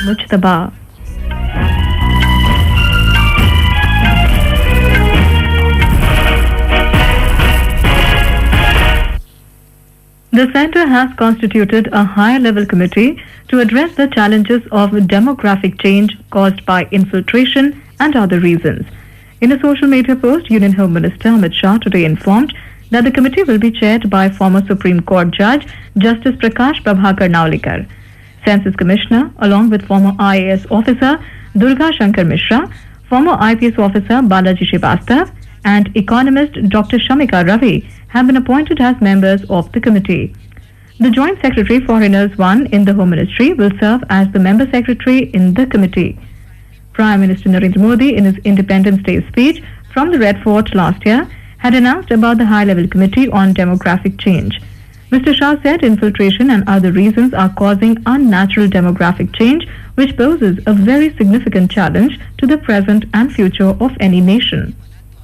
Mujtaba. The centre has constituted a higher-level committee to address the challenges of demographic change caused by infiltration and other reasons. In a social media post, Union Home Minister Amit Shah today informed that the committee will be chaired by former Supreme Court Judge Justice Prakash Prabhakar Naulikar, Census Commissioner, along with former IAS officer Durga Shankar Mishra, former IPS officer Balaji Srivastav, and economist Dr. Shamika Ravi have been appointed as members of the committee. The Joint Secretary Foreigners 1 in the Home Ministry will serve as the member secretary in the committee. Prime Minister Narendra Modi, in his Independence Day speech from the Red Fort last year, had announced about the high-level committee on demographic change. Mr. Shah said infiltration and other reasons are causing unnatural demographic change, which poses a very significant challenge to the present and future of any nation.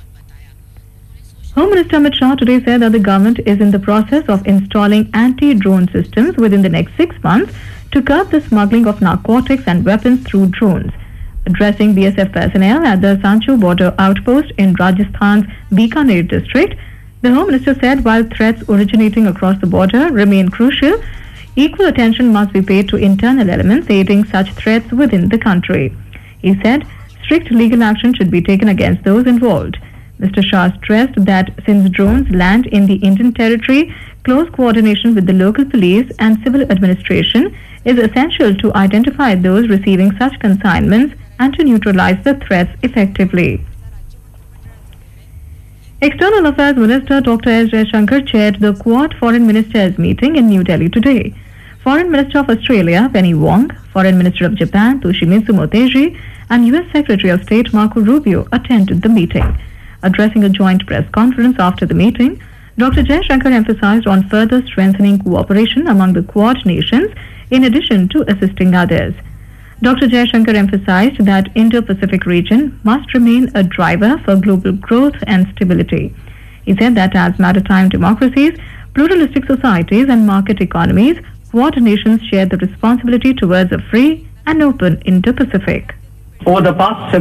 Home Minister Amit Shah today said that the government is in the process of installing anti-drone systems within the next 6 months to curb the smuggling of narcotics and weapons through drones. Addressing BSF personnel at the Sanchu border outpost in Rajasthan's Bikaner district, the Home Minister said while threats originating across the border remain crucial, equal attention must be paid to internal elements aiding such threats within the country. He said strict legal action should be taken against those involved. Mr. Shah stressed that since drones land in the Indian territory, close coordination with the local police and civil administration is essential to identify those receiving such consignments and to neutralize the threats effectively. External Affairs Minister Dr. S. Jaishankar chaired the Quad Foreign Ministers meeting in New Delhi today. Foreign Minister of Australia Penny Wong, Foreign Minister of Japan Toshimitsu Motegi, and U.S. Secretary of State Marco Rubio attended the meeting. Addressing a joint press conference after the meeting, Dr. Jaishankar emphasized on further strengthening cooperation among the Quad nations in addition to assisting others. Dr. Jaishankar emphasized that Indo-Pacific region must remain a driver for global growth and stability. He said that as maritime democracies, pluralistic societies and market economies, Quad nations share the responsibility towards a free and open Indo-Pacific. Over the past